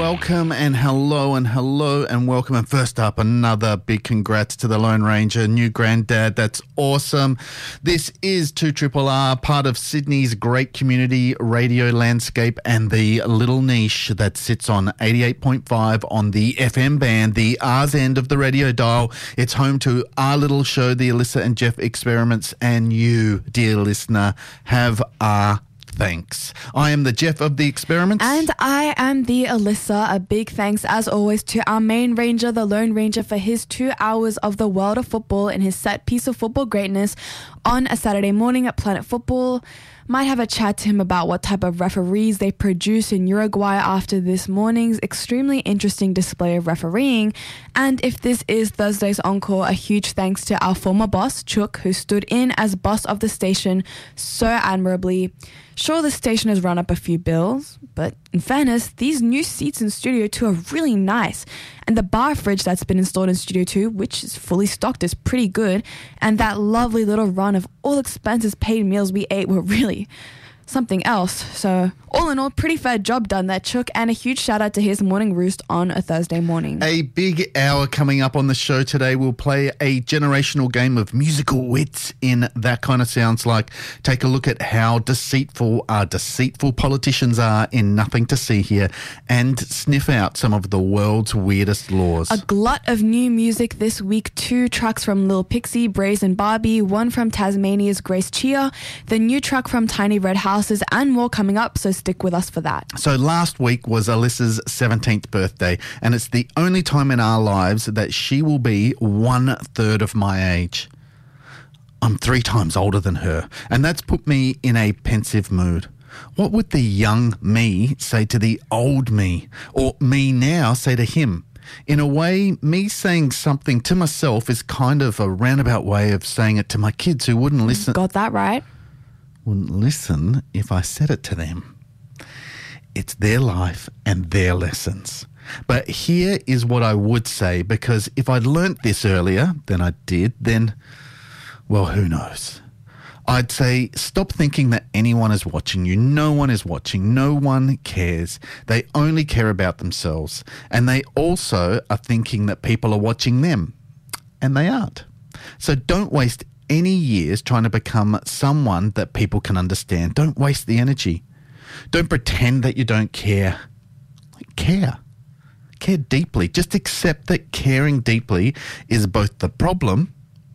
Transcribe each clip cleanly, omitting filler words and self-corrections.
welcome and hello and welcome. And first up, another big congrats to the Lone Ranger, new granddad. That's awesome. This is 2RRR, part of Sydney's great community radio landscape and the little niche that sits on 88.5 on the FM band, the R's end of the radio dial. It's home to our little show, the Alyssa and Jeff Experiments, and you, dear listener, have our thanks. I am the Jeff of the Experiments. And I am the Alyssa. A big thanks, as always, to our main ranger, the Lone Ranger, for his 2 hours of the world of football in his set piece of football greatness on a Saturday morning at Planet Football. Might have a chat to him about what type of referees they produce in Uruguay after this morning's extremely interesting display of refereeing. And if this is Thursday's encore, a huge thanks to our former boss, Chook, who stood in as boss of the station so admirably. Sure, the station has run up a few bills, but in fairness, these new seats in Studio 2 are really nice. And the bar fridge that's been installed in Studio 2, which is fully stocked, is pretty good. And that lovely little run of all expenses paid meals we ate were really something else. So all in all, pretty fair job done there, Chook, and a huge shout out to his morning roost on a Thursday morning. A big hour coming up on the show today. We'll play a generational game of musical wits in That Kind of Sounds Like. Take a look at how deceitful our deceitful politicians are in Nothing to See Here, and sniff out some of the world's weirdest laws. A glut of new music this week. 2 tracks from Lil Pixie, Brazen Barbie, one from Tasmania's Grace Chia, the new track from Tiny Red Houses, and more coming up, so stick with us for that. So last week was Alyssa's 17th birthday, and it's the only time in our lives that she will be 1/3 of my age. I'm 3 times older than her, and that's put me in a pensive mood. What would the young me say to the old me, or me now say to him? In a way, me saying something to myself is kind of a roundabout way of saying it to my kids who wouldn't listen. Got that right. Wouldn't listen if I said it to them. It's their life and their lessons. But here is what I would say, because if I'd learnt this earlier than I did, then, well, who knows? I'd say stop thinking that anyone is watching you. No one is watching. No one cares. They only care about themselves. And they also are thinking that people are watching them. And they aren't. So don't waste any years trying to become someone that people can understand. Don't waste the energy. Don't pretend that you don't care. Care. Care deeply. Just accept that caring deeply is both the problem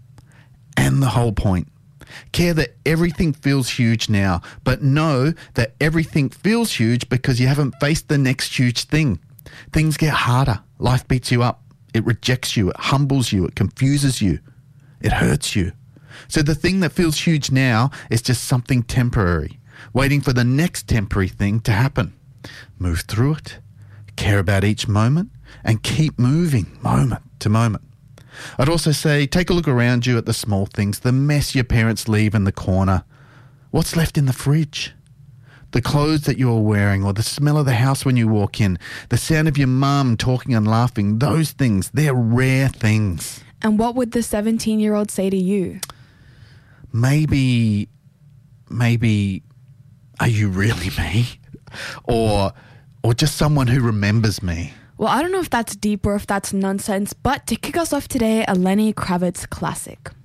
and the whole point. Care that everything feels huge now, but know that everything feels huge because you haven't faced the next huge thing. Things get harder. Life beats you up. It rejects you. It humbles you. It confuses you. It hurts you. So the thing that feels huge now is just something temporary, waiting for the next temporary thing to happen. Move through it, care about each moment, and keep moving moment to moment. I'd also say take a look around you at the small things, the mess your parents leave in the corner. What's left in the fridge? The clothes that you're wearing, or the smell of the house when you walk in, the sound of your mum talking and laughing, those things, they're rare things. And what would the 17-year-old say to you? Maybe, are you really me? Or just someone who remembers me? Well, I don't know if that's deep or if that's nonsense, but to kick us off today, a Lenny Kravitz classic.